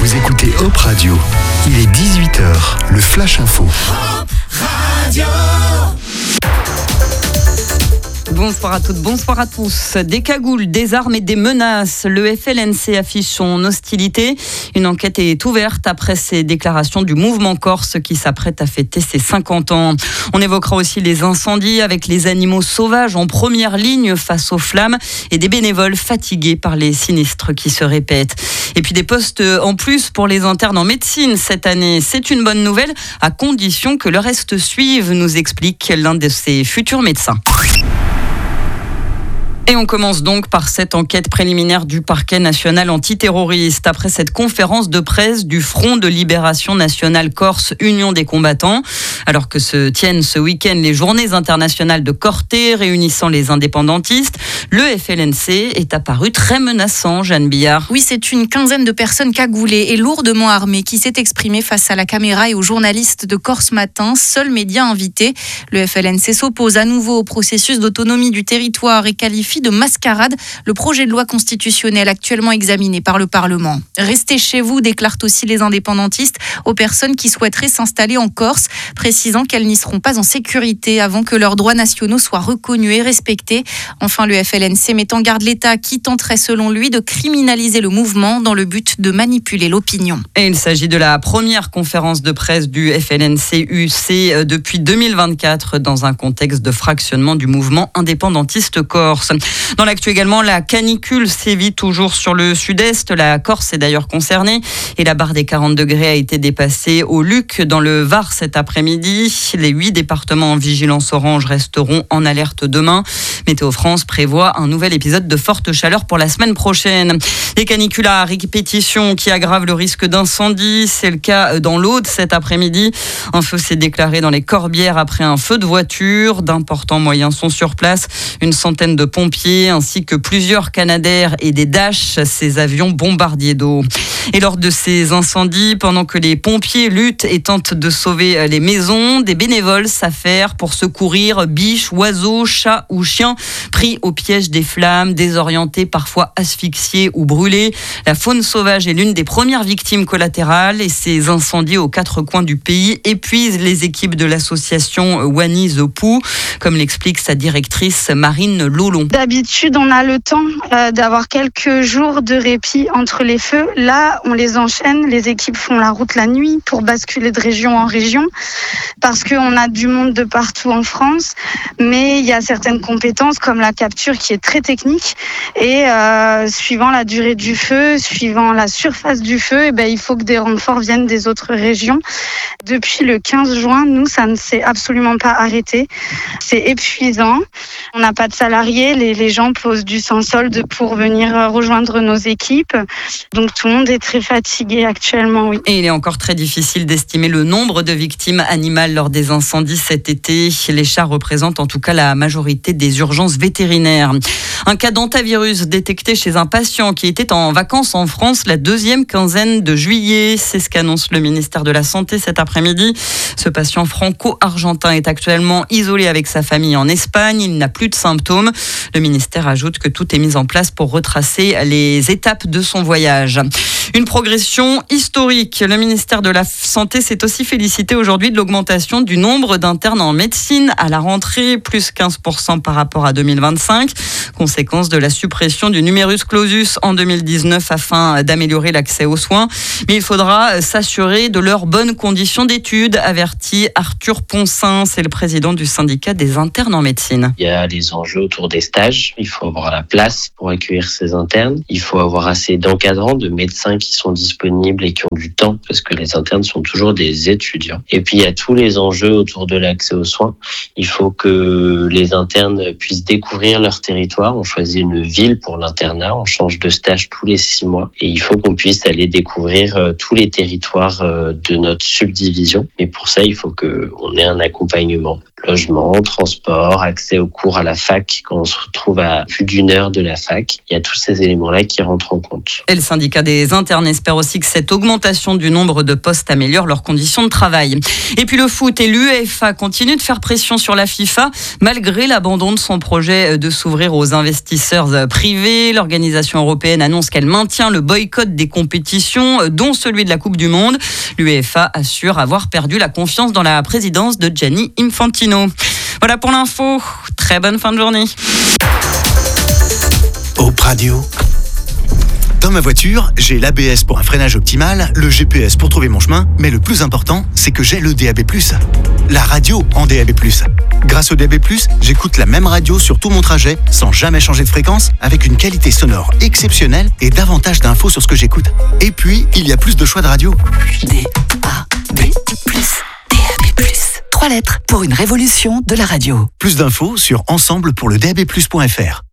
Vous écoutez Hop Radio. Il est 18h, le Flash Info. Hop Radio. Bonsoir à toutes, bonsoir à tous. Des cagoules, des armes et des menaces. Le FLNC affiche son hostilité. Une enquête est ouverte après ces déclarations du mouvement corse qui s'apprête à fêter ses 50 ans. On évoquera aussi les incendies avec les animaux sauvages en première ligne face aux flammes et des bénévoles fatigués par les sinistres qui se répètent. Et puis des postes en plus pour les internes en médecine cette année. C'est une bonne nouvelle à condition que le reste suive, nous explique l'un de ses futurs médecins. Et on commence donc par cette enquête préliminaire du parquet national antiterroriste. Après cette conférence de presse du Front de Libération Nationale Corse Union des combattants, alors que se tiennent ce week-end les journées internationales de Corté réunissant les indépendantistes, le FLNC est apparu très menaçant, Jeanne Billard. Oui, c'est une quinzaine de personnes cagoulées et lourdement armées qui s'est exprimée face à la caméra et aux journalistes de Corse Matin, seul média invité. Le FLNC s'oppose à nouveau au processus d'autonomie du territoire et qualifie de mascarade le projet de loi constitutionnelle actuellement examiné par le Parlement. Restez chez vous, déclarent aussi les indépendantistes aux personnes qui souhaiteraient s'installer en Corse, précisant qu'elles n'y seront pas en sécurité avant que leurs droits nationaux soient reconnus et respectés. Enfin, le FLNC met en garde l'État qui tenterait selon lui de criminaliser le mouvement dans le but de manipuler l'opinion. Et il s'agit de la première conférence de presse du FLNC-UC depuis 2024 dans un contexte de fractionnement du mouvement indépendantiste corse. Dans l'actu également, la canicule sévit toujours sur le sud-est. La Corse est d'ailleurs concernée et la barre des 40 degrés a été dépassée au Luc dans le Var cet après-midi. Les 8 départements en vigilance orange resteront en alerte demain. Météo France prévoit un nouvel épisode de forte chaleur pour la semaine prochaine. Des canicules à répétition qui aggravent le risque d'incendie. C'est le cas dans l'Aude cet après-midi. Un feu s'est déclaré dans les Corbières après un feu de voiture. D'importants moyens sont sur place. Une centaine de pompiers ainsi que plusieurs Canadair et des Dash, ces avions bombardiers d'eau. Et lors de ces incendies, pendant que les pompiers luttent et tentent de sauver les maisons, des bénévoles s'affairent pour secourir biches, oiseaux, chats ou chiens pris au piège des flammes, désorientés, parfois asphyxiés ou brûlés. La faune sauvage est l'une des premières victimes collatérales et ces incendies aux 4 coins du pays épuisent les équipes de l'association Wani the Poo, comme l'explique sa directrice Marine Lolon. D'habitude, on a le temps d'avoir quelques jours de répit entre les feux. Là, on les enchaîne. Les équipes font la route la nuit pour basculer de région en région parce qu'on a du monde de partout en France. Mais il y a certaines compétences comme la capture qui est très technique et suivant la durée du feu, suivant la surface du feu, il faut que des renforts viennent des autres régions. Depuis le 15 juin, nous, ça ne s'est absolument pas arrêté. C'est épuisant. On n'a pas de salariés. Les gens posent du sans solde pour venir rejoindre nos équipes. Donc tout le monde est très fatigué actuellement, oui. Et il est encore très difficile d'estimer le nombre de victimes animales lors des incendies cet été. Les chats représentent en tout cas la majorité des urgences vétérinaires. Un cas d'hantavirus détecté chez un patient qui était en vacances en France la 2e quinzaine de juillet. C'est ce qu'annonce le ministère de la Santé cet après-midi. Ce patient franco-argentin est actuellement isolé avec sa famille en Espagne. Il n'a plus de symptômes. Le ministère ajoute que tout est mis en place pour retracer les étapes de son voyage. Une progression historique. Le ministère de la Santé s'est aussi félicité aujourd'hui de l'augmentation du nombre d'internes en médecine à la rentrée, plus 15% par rapport à 2025, conséquence de la suppression du numerus clausus en 2019 afin d'améliorer l'accès aux soins. Mais il faudra s'assurer de leurs bonnes conditions d'études, avertit Arthur Poncin, c'est le président du syndicat des internes en médecine. Il y a les enjeux autour des stages, il faut avoir la place pour accueillir ces internes, il faut avoir assez d'encadrants, de médecins qui sont disponibles et qui ont du temps, parce que les internes sont toujours des étudiants. Et puis il y a tous les enjeux autour de l'accès aux soins. Il faut que les internes puissent découvrir leur territoire. On choisit une ville pour l'internat, on change de stage tous les 6 mois et il faut qu'on puisse aller découvrir tous les territoires de notre subdivision. Mais pour ça, il faut qu'on ait un accompagnement Logement, transport, accès aux cours à la fac, quand on se retrouve à plus d'1 heure de la fac. Il y a tous ces éléments-là qui rentrent en compte. Et le syndicat des internes espère aussi que cette augmentation du nombre de postes améliore leurs conditions de travail. Et puis le foot et l'UEFA continuent de faire pression sur la FIFA malgré l'abandon de son projet de s'ouvrir aux investisseurs privés. L'organisation européenne annonce qu'elle maintient le boycott des compétitions, dont celui de la Coupe du Monde. L'UEFA assure avoir perdu la confiance dans la présidence de Gianni Infantino. Voilà pour l'info. Très bonne fin de journée. Op Radio. Dans ma voiture, j'ai l'ABS pour un freinage optimal, le GPS pour trouver mon chemin, mais le plus important, c'est que j'ai le DAB+. La radio en DAB+. Grâce au DAB+, j'écoute la même radio sur tout mon trajet, sans jamais changer de fréquence, avec une qualité sonore exceptionnelle et davantage d'infos sur ce que j'écoute. Et puis, il y a plus de choix de radio. DAB+. 3 lettres pour une révolution de la radio. Plus d'infos sur ensemble pour le DAB+.fr.